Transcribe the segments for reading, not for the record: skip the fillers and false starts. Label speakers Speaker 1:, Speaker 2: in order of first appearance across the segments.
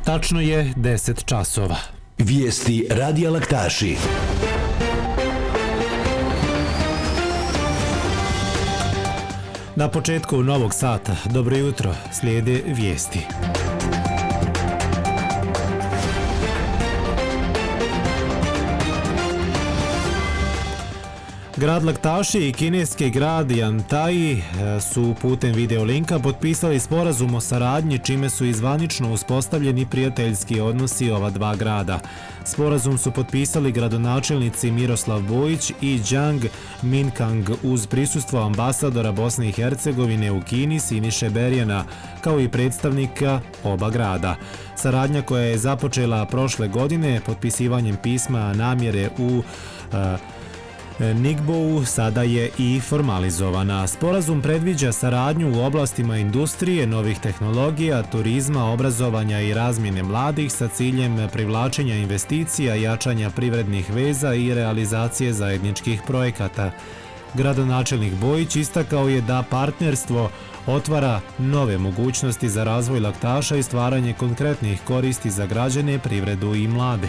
Speaker 1: Tačno je 10 časova.
Speaker 2: Vijesti Radija Laktaši.
Speaker 1: Na početku novog sata, dobro jutro, slijede vijesti. Grad Laktaši i kineski grad Yantai su putem videolinka potpisali sporazum o saradnji, čime su izvanično uspostavljeni prijateljski odnosi ova dva grada. Sporazum su potpisali gradonačelnici Miroslav Bojić i Jiang Minkang uz prisustvo ambasadora Bosne i Hercegovine u Kini Siniše Berjana, kao i predstavnika oba grada. Saradnja koja je započela prošle godine potpisivanjem pisma namjere u Nigbou sada je i formalizovana. Sporazum predviđa saradnju u oblastima industrije, novih tehnologija, turizma, obrazovanja i razmjene mladih sa ciljem privlačenja investicija, jačanja privrednih veza i realizacije zajedničkih projekata. Gradonačelnik Bojić istakao je da partnerstvo otvara nove mogućnosti za razvoj Laktaša i stvaranje konkretnih koristi za građane, privredu i mlade.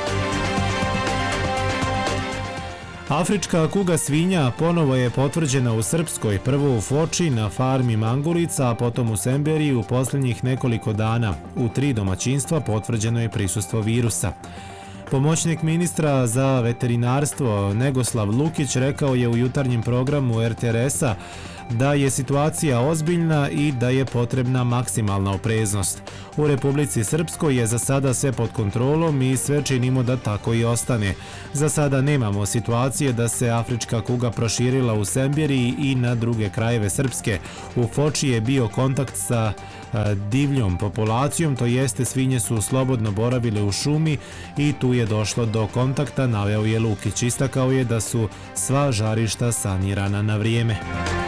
Speaker 1: Afrička kuga svinja ponovo je potvrđena u Srpskoj, prvo u Foči na farmi Mangulica, a potom u Semberiji u posljednjih nekoliko dana. U 3 domaćinstva potvrđeno je prisustvo virusa. Pomoćnik ministra za veterinarstvo Negoslav Lukić rekao je u jutarnjem programu RTRS-a da je situacija ozbiljna i da je potrebna maksimalna opreznost. U Republici Srpskoj je za sada sve pod kontrolom i sve činimo da tako i ostane. Za sada nemamo situacije da se afrička kuga proširila u Semberiji i na druge krajeve Srpske. U Foči je bio kontakt sa divljom populacijom, to jeste svinje su slobodno boravile u šumi i tu je došlo do kontakta, naveo je Lukić. Istakao je da su sva žarišta sanirana na vrijeme.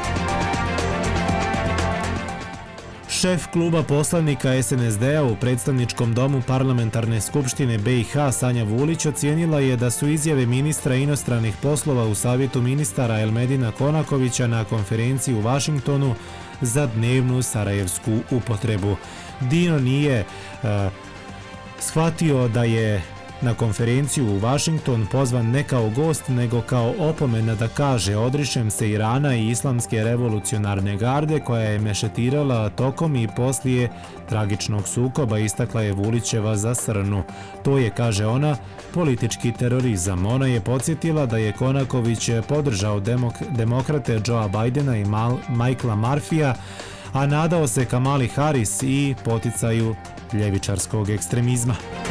Speaker 1: Šef kluba poslanika SNSD-a u predstavničkom domu Parlamentarne skupštine BiH Sanja Vulić ocijenila je da su izjave ministra inostranih poslova u Savjetu ministara Elmedina Konakovića na konferenciji u Vašingtonu za dnevnu sarajevsku upotrebu. Dino nije shvatio da je na konferenciju u Vašington pozvan ne kao gost, nego kao opomena da kaže odričem se Irana i Islamske revolucionarne garde koja je mešetirala tokom i poslije tragičnog sukoba, istakla je Vulićeva za Srnu. To je, kaže ona, politički terorizam. Ona je podsjetila da je Konaković podržao demokrate Joea Bidena i Michaela Murphyja, a nadao se Kamali Harris i poticaju ljevičarskog ekstremizma.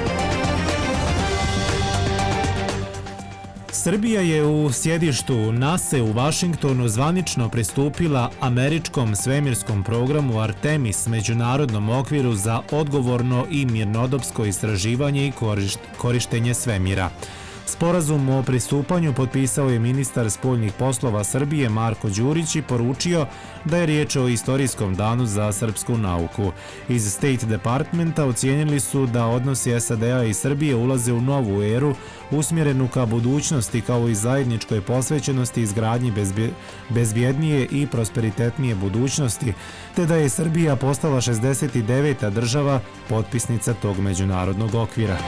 Speaker 1: Srbija je u sjedištu NASA u Vašingtonu zvanično pristupila američkom svemirskom programu Artemis, međunarodnom okviru za odgovorno i mirnodopsko istraživanje i korištenje svemira. Sporazum o pristupanju potpisao je ministar spoljnih poslova Srbije Marko Đurić i poručio da je riječ o istorijskom danu za srpsku nauku. Iz State Departmenta ocijenili su da odnosi SAD-a i Srbije ulaze u novu eru usmjerenu ka budućnosti kao i zajedničkoj posvećenosti izgradnji bezbjednije i prosperitetnije budućnosti, te da je Srbija postala 69. država potpisnica tog međunarodnog okvira.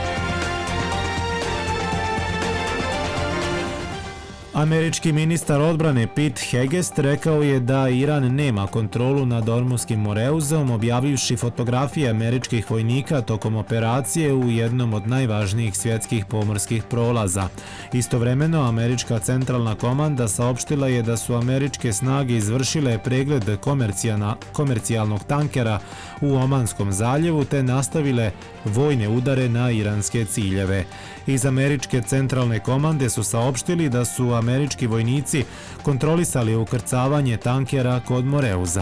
Speaker 1: Američki ministar odbrane Pete Hegseth rekao je da Iran nema kontrolu nad Ormuškim Moreuzom, objavivši fotografije američkih vojnika tokom operacije u jednom od najvažnijih svjetskih pomorskih prolaza. Istovremeno, američka centralna komanda saopštila je da su američke snage izvršile pregled komercijalnog tankera u Omanskom zaljevu te nastavile vojne udare na iranske ciljeve. Iz američke centralne komande su saopštili da su američki vojnici kontrolisali ukrcavanje tankera kod Moreuza.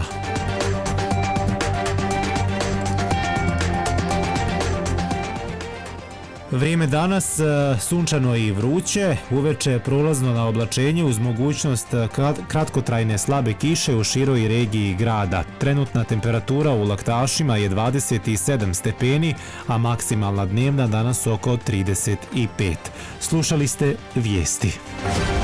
Speaker 1: Vrijeme danas sunčano i vruće, uveče prolazno na oblačenje uz mogućnost kratkotrajne slabe kiše u široj regiji grada. Trenutna temperatura u Laktašima je 27 stepeni, a maksimalna dnevna danas oko 35. Slušali ste vijesti.